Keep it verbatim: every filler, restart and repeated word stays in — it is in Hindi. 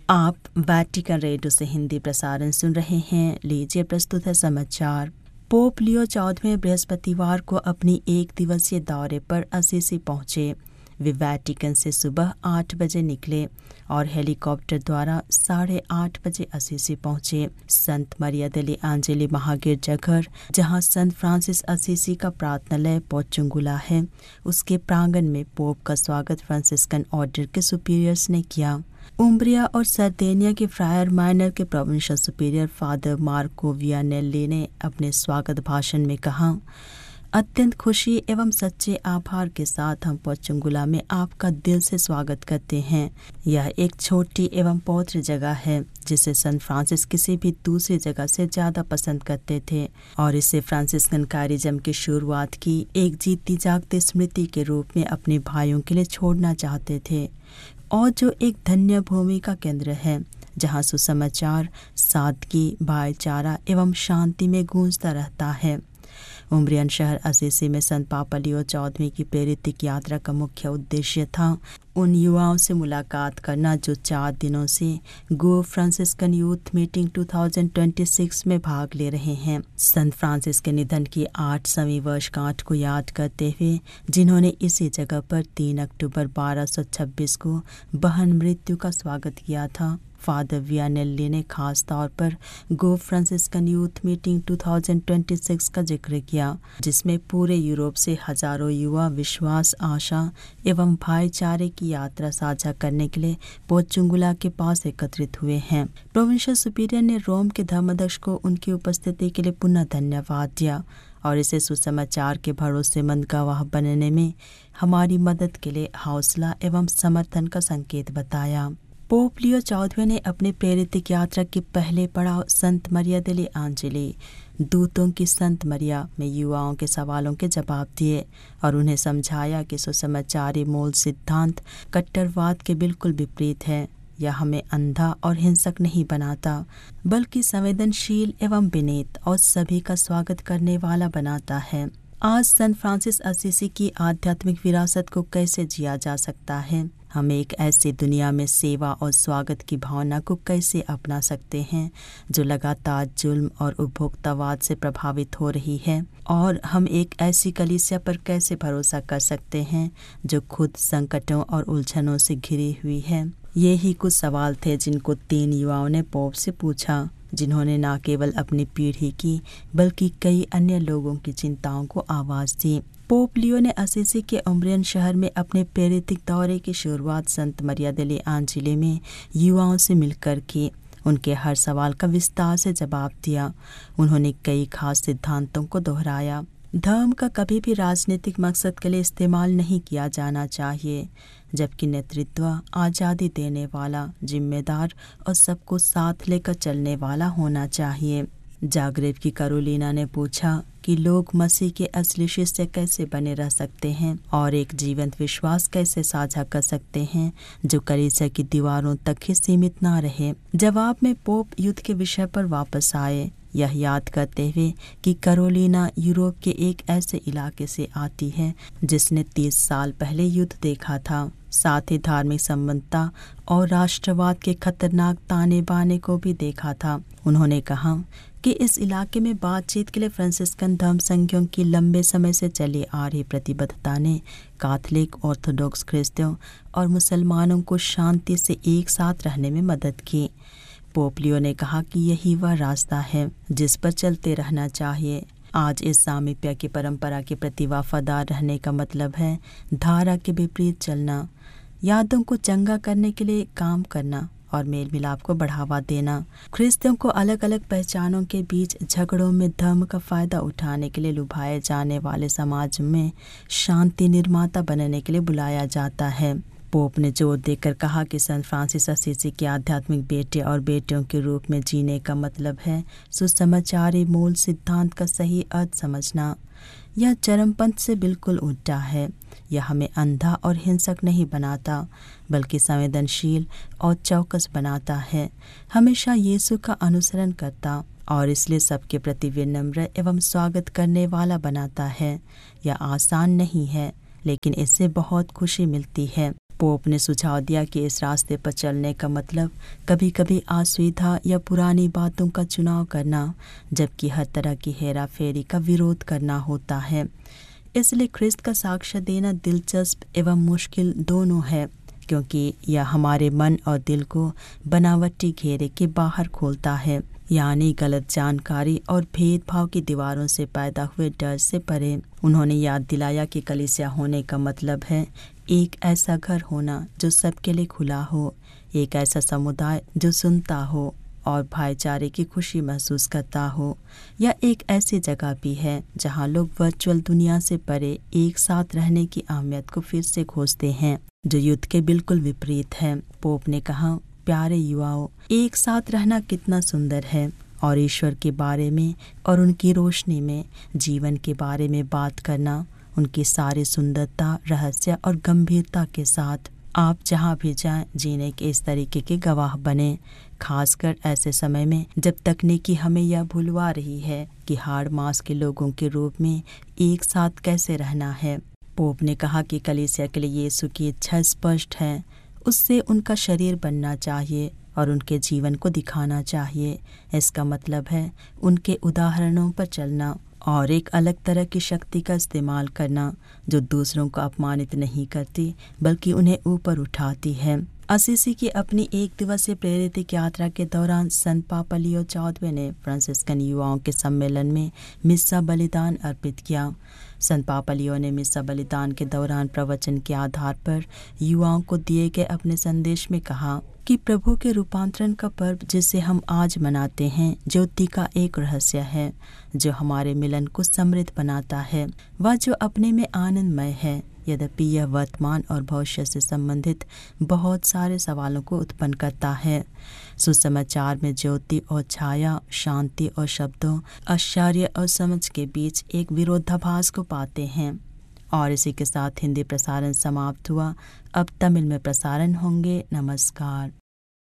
आप वैटिकन रेडियो से हिंदी प्रसारण सुन रहे हैं। लीजिए प्रस्तुत है समाचार। पोप लियो चौदहवें बृहस्पतिवार को अपनी एक दिवसीय दौरे पर असीसी पहुंचे। वे वैटिकन से सुबह आठ बजे निकले और हेलीकॉप्टर द्वारा साढ़े आठ बजे असीसी पहुंचे। संत मरिया देले आंजेली महागिरजाघर, जहां संत फ्रांसिस असीसी का प्रार्थनालय पोचुंगुला है, उसके प्रांगण में पोप का स्वागत फ्रांसिस्कन ऑर्डर के सुपीरियर्स ने किया। उम्ब्रिया और सर्देनिया के फ्रायर माइनर के प्रोविंशियल सुपीरियर फादर मार्को वियानेली ने अपने स्वागत भाषण में कहा, अत्यंत खुशी एवं सच्चे आभार के साथ हम पोचुंगुला में आपका दिल से स्वागत करते हैं। यह एक छोटी एवं पवित्र जगह है जिसे संत फ्रांसिस किसी भी दूसरी जगह से ज्यादा पसंद करते थे और इसे फ्रांसिस्कन कारिज्म की शुरुआत की एक जीती जागती स्मृति के रूप में अपने भाइयों के लिए छोड़ना चाहते थे, और जो एक धन्य भूमि का केंद्र है जहां सुसमाचार, सादगी, भाईचारा एवं शांति में गूंजता रहता है। उम्ब्रियन शहर असीसी में संत पापा लियो चौदहवीं की प्रेरित यात्रा का मुख्य उद्देश्य था उन युवाओं से मुलाकात करना जो चार दिनों से गो फ्रांसिस्कन यूथ मीटिंग दो हज़ार छब्बीस में भाग ले रहे हैं। संत फ्रांसिस के निधन की आठ सौवीं वर्षगांठ को याद करते हुए, जिन्होंने इसी जगह पर तीन अक्टूबर बारह सौ छब्बीस को बहन मृत्यु का स्वागत किया था, फादर वियानेली ने खास तौर पर गो फ्रांसिस्कन यूथ मीटिंग दो हज़ार छब्बीस का जिक्र किया, जिसमें पूरे यूरोप से हजारों युवा विश्वास, आशा एवं भाईचारे की यात्रा साझा करने के लिए पोचुंगुला के पास एकत्रित हुए हैं। प्रोविंशियल सुपीरियर ने रोम के धर्माध्यक्ष को उनकी उपस्थिति के लिए पुनः धन्यवाद दिया और इसे सुसमाचार के भरोसेमंद गवाह बनने में हमारी मदद के लिए हौसला एवं समर्थन का संकेत बताया। पोप लियो चौदहवें ने अपने प्रेरित यात्रा के पहले पड़ाव संत मरिया देले आंजेली दूतों की संत मरिया में युवाओं के सवालों के जवाब दिए और उन्हें समझाया कि सुसमाचारी मूल सिद्धांत कट्टरवाद के बिल्कुल विपरीत है। यह हमें अंधा और हिंसक नहीं बनाता, बल्कि संवेदनशील एवं विनीत और सभी का स्वागत करने वाला बनाता है। आज संत फ्रांसिस असीसी की आध्यात्मिक विरासत को कैसे जिया जा सकता है? हम एक ऐसी दुनिया में सेवा और स्वागत की भावना को कैसे अपना सकते हैं जो लगातार जुल्म और उपभोक्तावाद से प्रभावित हो रही है? और हम एक ऐसी कलीसिया पर कैसे भरोसा कर सकते हैं जो खुद संकटों और उलझनों से घिरी हुई है? ये ही कुछ सवाल थे जिनको तीन युवाओं ने पोप से पूछा, जिन्होंने न केवल अपनी पीढ़ी की बल्कि कई अन्य लोगों की चिंताओं को आवाज दी। पोप लियो ने असीसी के उम्ब्रियन शहर में अपने प्रेरित दौरे की शुरुआत संत मरिया देले आंजेली में युवाओं से मिलकर की। उनके हर सवाल का विस्तार से जवाब दिया। उन्होंने कई खास सिद्धांतों को दोहराया। धर्म का कभी भी राजनीतिक मकसद के लिए इस्तेमाल नहीं किया जाना चाहिए, जबकि नेतृत्व आज़ादी देने वाला, जिम्मेदार और सबको साथ लेकर चलने वाला होना चाहिए। जागरेब की कैरोलिना ने पूछा कि लोग मसीह के असली शिष्य कैसे बने रह सकते हैं और एक जीवंत विश्वास कैसे साझा कर सकते हैं जो कलीसिया की दीवारों तक ही सीमित ना रहे। जवाब में पोप युद्ध के विषय पर वापस आए, यह याद करते हुए कि कैरोलिना यूरोप के एक ऐसे इलाके से आती है जिसने तीस साल पहले युद्ध देखा था, साथ ही धार्मिक संबद्धता और राष्ट्रवाद के खतरनाक ताने बाने को भी देखा था। उन्होंने कहा कि इस इलाके में बातचीत के लिए फ्रांसिस्कन धर्म संघों की लंबे समय से चली आ रही प्रतिबद्धता ने कैथोलिक, ऑर्थोडॉक्स ख्रिस्तियों और मुसलमानों को शांति से एक साथ रहने में मदद की। पोप लियो ने कहा कि यही वह रास्ता है जिस पर चलते रहना चाहिए। आज इस सामीप्य की परंपरा के प्रति वफादार रहने का मतलब है धारा के विपरीत चलना, यादों को चंगा करने के लिए काम करना और मेल मिलाप को बढ़ावा देना। ख्रिस्तियों को अलग अलग पहचानों के बीच झगड़ों में धर्म का फायदा उठाने के लिए लुभाए जाने वाले समाज में शांति निर्माता बनने के लिए बुलाया जाता है। पोप ने जोर देकर कहा कि संत फ्रांसिस असीसी के आध्यात्मिक बेटे और बेटियों के रूप में जीने का मतलब है सुसमाचारी मूल सिद्धांत का सही अर्थ समझना। यह चरमपंथ से बिल्कुल उल्टा है। यह हमें अंधा और हिंसक नहीं बनाता, बल्कि संवेदनशील और चौकस बनाता है, हमेशा यीशु का अनुसरण करता और इसलिए सबके प्रति विनम्र एवं स्वागत करने वाला बनाता है। यह आसान नहीं है, लेकिन इससे बहुत खुशी मिलती है। पोप ने सुझाव दिया कि इस रास्ते पर चलने का मतलब कभी कभी असुविधा या पुरानी बातों का चुनाव करना, जबकि हर तरह की हेरा फेरी का विरोध करना होता है। इसलिए ख्रिस्त का साक्ष्य देना दिलचस्प एवं मुश्किल दोनों है, क्योंकि यह हमारे मन और दिल को बनावटी घेरे के बाहर खोलता है, यानी गलत जानकारी और भेदभाव की दीवारों से पैदा हुए डर से परे। उन्होंने याद दिलाया कि कलीसिया होने का मतलब है एक ऐसा घर होना जो सबके लिए खुला हो, एक ऐसा समुदाय जो सुनता हो और भाईचारे की खुशी महसूस करता हो, या एक ऐसी जगह भी है जहां लोग वर्चुअल दुनिया से परे एक साथ रहने की अहमियत को फिर से खोजते हैं, जो युद्ध के बिल्कुल विपरीत है। पोप ने कहा, प्यारे युवाओं, एक साथ रहना कितना सुंदर है और ईश्वर के बारे में और उनकी रोशनी में जीवन के बारे में बात करना, उनकी सारी सुंदरता, रहस्य और गंभीरता के साथ। आप जहाँ भी जाएं, जीने के इस तरीके के गवाह बने, खासकर ऐसे समय में जब तकनीकी हमें यह भुलवा रही है कि हाड़ मांस के लोगों के रूप में एक साथ कैसे रहना है। पोप ने कहा कि कलीसिया के लिए यीशु की इच्छा स्पष्ट है, उससे उनका शरीर बनना चाहिए और उनके जीवन को दिखाना चाहिए। इसका मतलब है उनके उदाहरणों पर चलना और एक अलग तरह की शक्ति का इस्तेमाल करना जो दूसरों को अपमानित नहीं करती बल्कि उन्हें ऊपर उठाती है। असीसी की अपनी एक दिवसीय प्रेरित यात्रा के दौरान संत पापा लियो चौदहवें ने फ्रांसिस्कन युवाओं के सम्मेलन में मिस्सा बलिदान अर्पित किया। संत पापा लियो ने मिस्सा बलिदान के दौरान प्रवचन के आधार पर युवाओं को दिए गए अपने संदेश में कहा कि प्रभु के रूपांतरण का पर्व जिसे हम आज मनाते हैं ज्योति का एक रहस्य है जो हमारे मिलन को समृद्ध बनाता है, वह जो अपने में आनंदमय है, यद्यपि यह वर्तमान और भविष्य से संबंधित बहुत सारे सवालों को उत्पन्न करता है। सुसमाचार में ज्योति और छाया, शांति और शब्दों, आश्चर्य और समझ के बीच एक विरोधाभास को पाते हैं। और इसी के साथ हिंदी प्रसारण समाप्त हुआ। अब तमिल में प्रसारण होंगे। नमस्कार।